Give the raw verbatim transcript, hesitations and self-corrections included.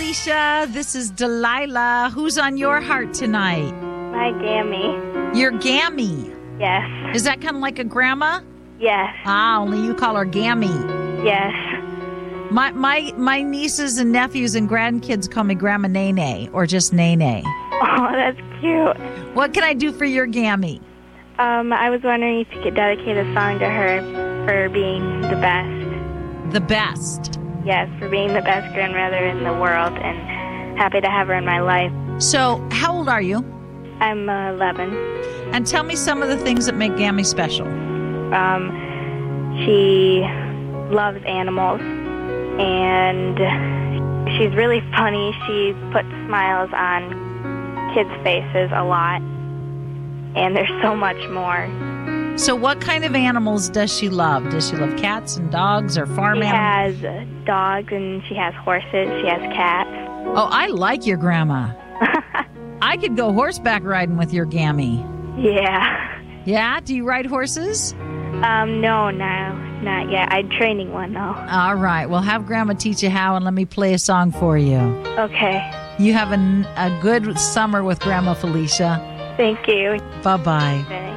Felicia. This is Delilah. Who's on your heart tonight? My Gammy. Your Gammy. Yes. Is that kind of like a grandma? Yes. Ah, only you call her Gammy. Yes. My my my nieces and nephews and grandkids call me Grandma Nene or just Nene. Oh, that's cute. What can I do for your Gammy? Um, I was wondering if you could dedicate a song to her for being the best. The best. Yes, for being the best grandmother in the world, and happy to have her in my life. So, how old are you? I'm uh, eleven. And tell me some of the things that make Gammy special. Um, she loves animals, and she's really funny. She puts smiles on kids' faces a lot, and there's so much more. So what kind of animals does she love? Does she love cats and dogs or farm She animals? has uh, dogs, and she has horses, she has cats. Oh, I like your grandma. I could go horseback riding with your Gammy. Yeah. Yeah? Do you ride horses? Um, no, no, not yet. I'm training one, though. All right. Well, have Grandma teach you how, and let me play a song for you. Okay. You have a, a good summer with Grandma Felicia. Thank you. Bye-bye. Bye.